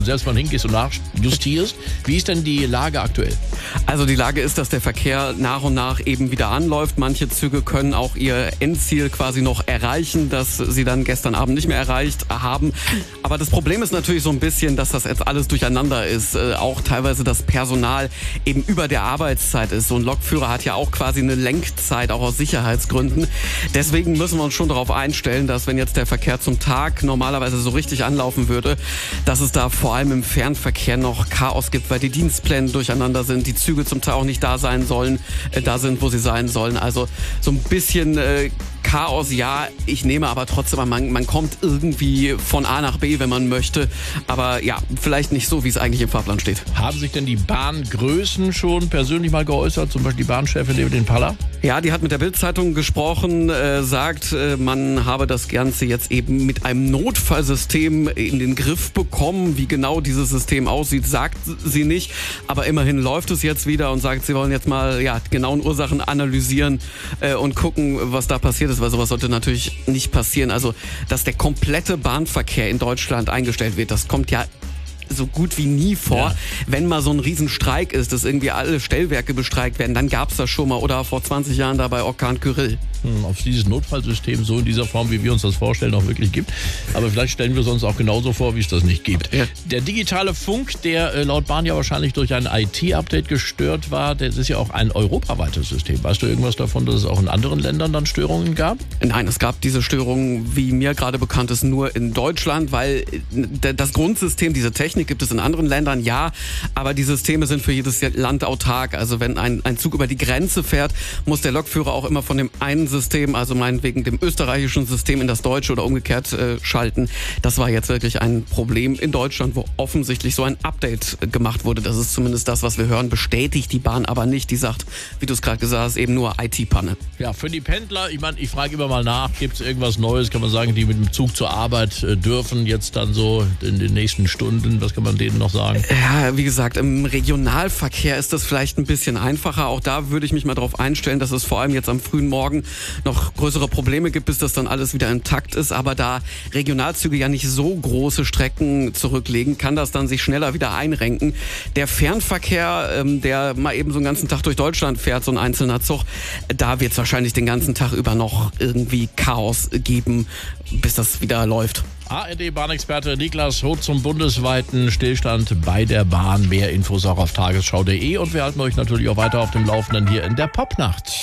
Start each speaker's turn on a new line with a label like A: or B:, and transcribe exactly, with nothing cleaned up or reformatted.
A: selbst mal hingehst und nachjustierst. Wie ist denn die Lage aktuell?
B: Also die Lage ist, dass der Verkehr nach und nach eben wieder anläuft. Manche Züge können auch ihr Endziel quasi noch erreichen, das sie dann gestern Abend nicht mehr erreicht haben. Aber das Problem ist natürlich so ein bisschen, dass das jetzt alles durcheinander ist. Äh, auch teilweise das Personal eben über der Arbeitszeit ist. So ein Lokführer hat ja auch quasi eine Lenkzeit, auch aus Sicherheitsgründen. Deswegen müssen wir uns schon darauf einstellen, dass wenn jetzt der Verkehr zum Tag normalerweise so richtig anlaufen würde, dass es da vor allem im Fernverkehr noch Chaos gibt, weil die Dienstpläne durcheinander sind, die Züge zum Teil auch nicht da sein sollen, äh, da sind, wo sie sein sollen. Also so ein bisschen äh, Chaos, ja, ich nehme aber trotzdem an, man, man kommt irgendwie von A nach B, wenn man möchte. Aber ja, vielleicht nicht so, wie es eigentlich im Fahrplan steht.
A: Haben sich denn die Bahngrößen schon persönlich mal geäußert, zum Beispiel die Bahnchefin Evelyn Paller?
B: Ja, die hat mit der Bild-Zeitung gesprochen, äh, sagt, äh, man habe das Ganze jetzt eben mit einem Notfallsystem in den Griff bekommen. Wie genau dieses System aussieht, sagt sie nicht. Aber immerhin läuft es jetzt wieder und sagt, sie wollen jetzt mal ja genauen Ursachen analysieren äh, und gucken, was da passiert ist, weil sowas sollte natürlich nicht passieren. Also, dass der komplette Bahnverkehr in Deutschland eingestellt wird, das kommt ja so gut wie nie vor. Ja. Wenn mal so ein Riesenstreik ist, dass irgendwie alle Stellwerke bestreikt werden, dann gab's das schon mal. Oder vor zwanzig Jahren da bei Orkan Kyrill.
A: Hm, ob es dieses Notfallsystem so in dieser Form, wie wir uns das vorstellen, auch wirklich gibt. Aber vielleicht stellen wir es uns auch genauso vor, wie es das nicht gibt. Ja. Der digitale Funk, der äh, laut Bahn ja wahrscheinlich durch ein I T-Update gestört war, das ist ja auch ein europaweites System. Weißt du irgendwas davon, dass es auch in anderen Ländern dann Störungen gab?
B: Nein, es gab diese Störungen, wie mir gerade bekannt ist, nur in Deutschland, weil das Grundsystem, diese Technik gibt es in anderen Ländern, ja, aber die Systeme sind für jedes Land autark. Also wenn ein, ein Zug über die Grenze fährt, muss der Lokführer auch immer von dem einen System, also meinetwegen dem österreichischen System in das deutsche oder umgekehrt äh, schalten. Das war jetzt wirklich ein Problem in Deutschland, wo offensichtlich so ein Update gemacht wurde. Das ist zumindest das, was wir hören, bestätigt die Bahn aber nicht. Die sagt, wie du es gerade gesagt hast, eben nur I T-Panne.
A: Ja, für die Pendler, ich meine, ich frage immer mal nach, gibt es irgendwas Neues, kann man sagen, die mit dem Zug zur Arbeit äh, dürfen, jetzt dann so in den nächsten Stunden, was kann man denen noch sagen?
B: Ja, wie gesagt, im Regionalverkehr ist das vielleicht ein bisschen einfacher. Auch da würde ich mich mal darauf einstellen, dass es vor allem jetzt am frühen Morgen noch größere Probleme gibt, bis das dann alles wieder intakt ist. Aber da Regionalzüge ja nicht so große Strecken zurücklegen, kann das dann sich schneller wieder einrenken. Der Fernverkehr, ähm, der mal eben so einen ganzen Tag durch Deutschland fährt, so ein einzelner Zug, da wird es wahrscheinlich den ganzen Tag über noch irgendwie Chaos geben, bis das wieder läuft.
A: A R D-Bahnexperte Niklas Hoth zum bundesweiten Stillstand bei der Bahn. Mehr Infos auch auf tagesschau punkt de und wir halten euch natürlich auch weiter auf dem Laufenden hier in der Popnacht.